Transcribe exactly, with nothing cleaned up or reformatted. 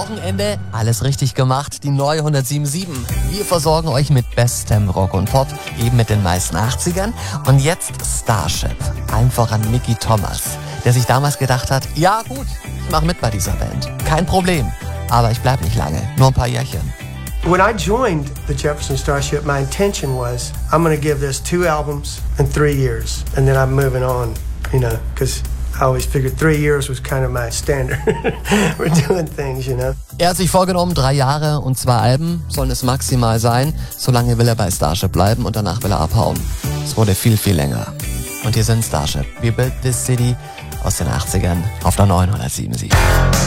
Wochenende alles richtig gemacht, die neue hundertsieben Komma sieben. Wir versorgen euch mit bestem Rock und Pop, eben mit den meisten achtzigern. Und jetzt Starship, allen voran Mickey Thomas, der sich damals gedacht hat, ja gut, ich mach mit bei dieser Band, kein Problem, aber ich bleib nicht lange, nur ein paar Jährchen. When I joined the Jefferson Starship, my intention was, I'm going to give this two albums in three years, and then I'm moving on, you know, because I always figured three years was kind of my standard for doing things, you know. Er hat sich vorgenommen, drei Jahre und zwei Alben sollen es maximal sein. Solange will er bei Starship bleiben und danach will er abhauen. Es wurde viel, viel länger. Und hier sind Starship. We Built This City aus den achtzigern auf der neuen hundertsieben Komma sieben.